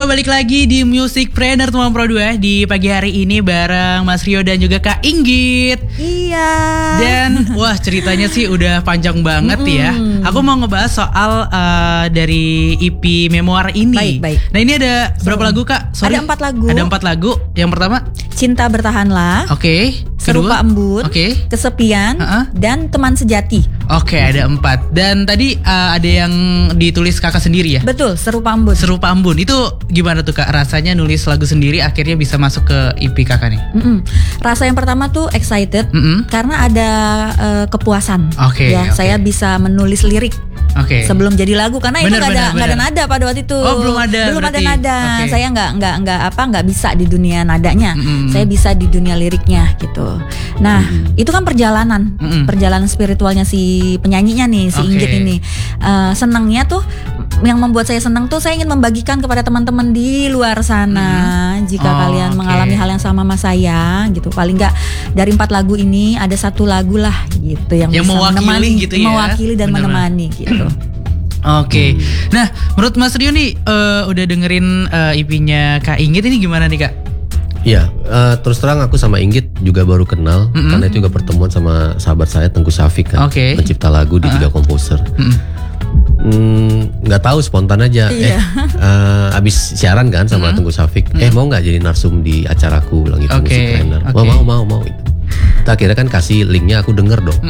balik lagi di Musicpreneur teman Pro 2 di pagi hari ini bareng Mas Rio dan juga Kak Inggit. Iya. Dan wah ceritanya sih udah panjang banget ya. Aku mau ngebahas soal dari EP Memoir ini. Baik. Nah ini ada berapa lagu Kak? Sorry. Ada 4 lagu. Ada 4 lagu. Yang pertama Cinta Bertahanlah. Oke. Serupa Embun. Oke. Kesepian. Dan Teman Sejati. Oke, ada 4. Dan tadi ada yang ditulis kakak sendiri ya? Betul, Serupa Embun. Serupa Embun. Itu gimana tuh Kak? Rasanya nulis lagu sendiri akhirnya bisa masuk ke EP kakak nih? Rasa yang pertama tuh excited karena ada kepuasan. Oke. Saya bisa menulis lirik. Oke. Sebelum jadi lagu karena itu nggak ada nada pada waktu itu. Oh, belum ada nada. Okay. Saya nggak bisa di dunia nadanya. Saya bisa di dunia liriknya gitu. Nah, itu kan perjalanan spiritualnya si penyanyinya nih, si Inggit ini. Senangnya tuh yang membuat saya senang tuh saya ingin membagikan kepada teman-teman di luar sana. Jika kalian mengalami hal yang sama sama saya gitu. Paling nggak dari 4 lagu ini ada 1 lagu lah gitu yang bisa mewakili gitu ya. Mewakili dan menemani gitu. Oke. Nah, menurut Mas Rio nih udah dengerin EP-nya Kak Inggit ini gimana nih Kak? Iya, terus terang aku sama Inggit juga baru kenal karena itu juga pertemuan sama sahabat saya Tengku Syafiq kan, pencipta lagu di 3 komposer. Nggak tahu spontan aja. Abis siaran kan sama Tengku Syafiq, mau nggak jadi narsum di acaraku bilang gitu, Musicpreneur. Mau gitu. Kita akhirnya kan kasih linknya, aku denger dong.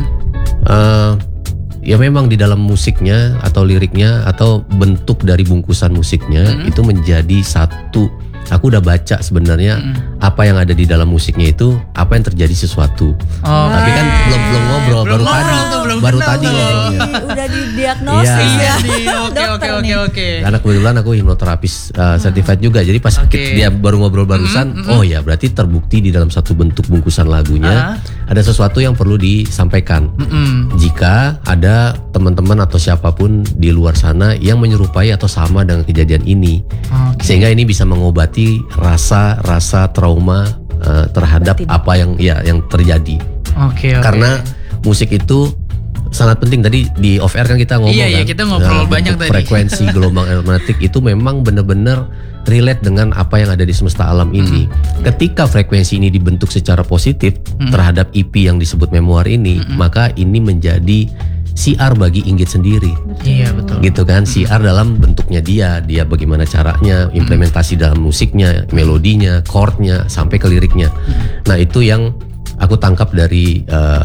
Ya memang di dalam musiknya atau liriknya atau bentuk dari bungkusan musiknya itu menjadi satu. Aku udah baca sebenarnya apa yang ada di dalam musiknya itu, apa yang terjadi sesuatu. Tapi kan belum ngobrol, baru tadi ngobrolnya. Udah didiagnosis ya. Oke. Karena kebetulan aku hipnoterapis certified juga. Jadi pas dia baru ngobrol barusan, oh ya berarti terbukti di dalam satu bentuk bungkusan lagunya ada sesuatu yang perlu disampaikan. Jika ada teman-teman atau siapapun di luar sana yang menyerupai atau sama dengan kejadian ini, sehingga ini bisa mengobati rasa trauma terhadap apa yang terjadi. Karena musik itu sangat penting. Tadi di off air kan kita ngomong kan. Kita ngobrol banyak tadi. Frekuensi gelombang elektromagnetik itu memang benar-benar relate dengan apa yang ada di semesta alam ini. Ketika frekuensi ini dibentuk secara positif terhadap EP yang disebut Memoir ini, maka ini menjadi siar bagi Inggit sendiri. Iya betul. Gitu kan, siar dalam bentuknya dia bagaimana caranya, implementasi dalam musiknya, melodinya, chordnya, sampai ke liriknya. Nah itu yang aku tangkap dari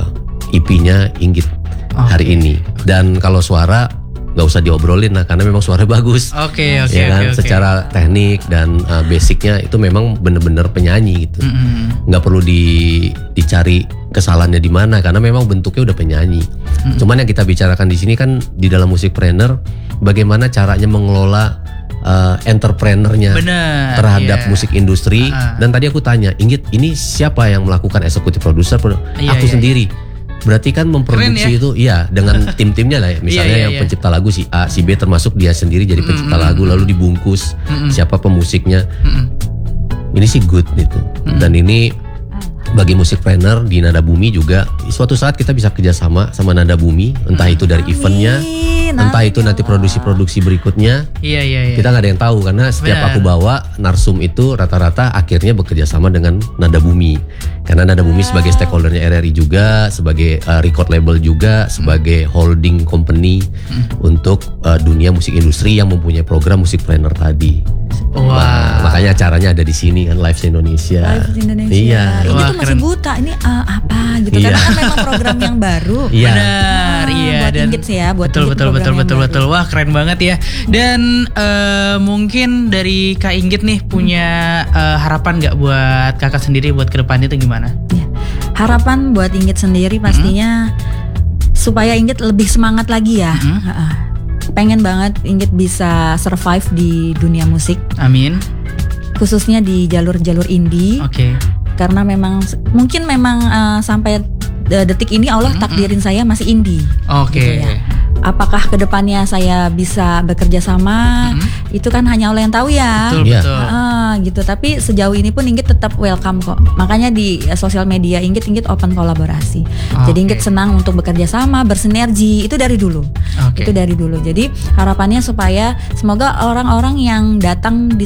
EP-nya Inggit hari ini. Dan kalau suara nggak usah diobrolin lah, karena memang suara bagus. Oke. Secara teknik dan basicnya itu memang bener-bener penyanyi gitu. Nggak perlu dicari kesalahannya di mana, karena memang bentuknya udah penyanyi. Cuman yang kita bicarakan di sini kan di dalam Musicpreneur, bagaimana caranya mengelola entrepreneurnya terhadap musik industri. Dan tadi aku tanya, Inggit, ini siapa yang melakukan eksekutif produser? Aku sendiri. Berarti kan memproduksi itu dengan tim-timnya lah ya. Misalnya yang pencipta lagu si A, si B, termasuk dia sendiri jadi pencipta lagu, lalu dibungkus siapa pemusiknya. Ini sih good gitu. Dan ini bagi Musicpreneur di Nada Bumi juga suatu saat kita bisa kerjasama sama Nada Bumi, entah itu dari eventnya, entah itu nanti produksi-produksi berikutnya. Kita nggak ada yang tahu, karena setiap aku bawa narsum itu rata-rata akhirnya bekerja sama dengan Nada Bumi, karena Nada Bumi sebagai stakeholdernya RRI juga, sebagai record label juga, sebagai holding company untuk dunia musik industri yang mempunyai program Musicpreneur tadi. Makanya acaranya ada di sini kan, Live Indonesia. Iya. Ini tuh masih buta, ini apa gitu, karena kan memang program yang baru. Benar, buat Inggit sih ya, buat betul. Wah keren banget ya. Dan mungkin dari Kak Inggit nih punya harapan nggak buat kakak sendiri buat kedepannya itu gimana? Harapan buat Inggit sendiri pastinya supaya Inggit lebih semangat lagi ya. Pengen banget Inggit bisa survive di dunia musik. Amin. Khususnya di jalur-jalur indie. Karena mungkin memang sampai detik ini Allah takdirin saya masih indie. Gitu ya. Apakah kedepannya saya bisa bekerja sama? Itu kan hanya Allah yang tahu ya. Betul. Gitu. Tapi sejauh ini pun Inggit tetap welcome kok. Makanya di sosial media Inggit open kolaborasi. Jadi Inggit senang untuk bekerja sama, bersinergi. Itu dari dulu. Itu dari dulu. Jadi harapannya supaya semoga orang-orang yang datang di